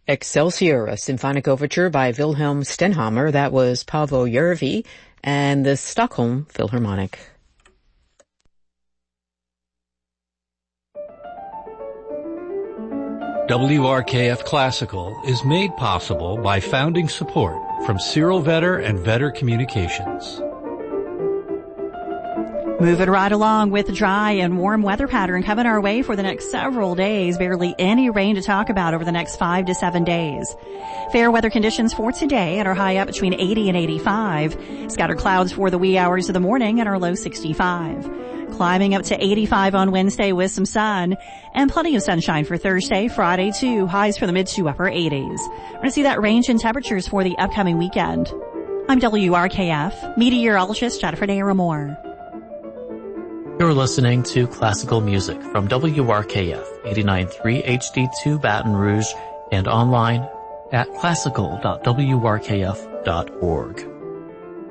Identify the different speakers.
Speaker 1: Excelsior, a symphonic overture by Wilhelm Stenhammar. That was Paavo Järvi and the Stockholm Philharmonic.
Speaker 2: WRKF Classical is made possible by founding support from Cyril Vetter and Vetter Communications.
Speaker 3: Moving right along with the dry and warm weather pattern coming our way for the next several days. Barely any rain to talk about over the next 5 to 7 days. Fair weather conditions for today at our high up between 80 and 85. Scattered clouds for the wee hours of the morning at our low 65. Climbing up to 85 on Wednesday with some sun and plenty of sunshine for Thursday, Friday too. Highs for the mid to upper 80s. We're going to see that range in temperatures for the upcoming weekend. I'm WRKF meteorologist Jennifer Naramore.
Speaker 4: You're listening to classical music from WRKF 89.3 HD2 Baton Rouge and online at classical.wrkf.org.